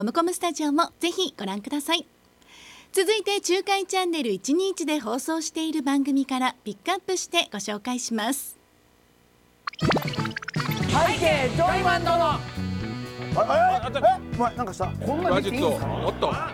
ムコムスタジオもぜひご覧ください。続いて中海チャンネル121で放送している番組からピックアップしてご紹介します。 背景ジョイマン殿。 お前なんかした？ こんなにいいんですか？ おっと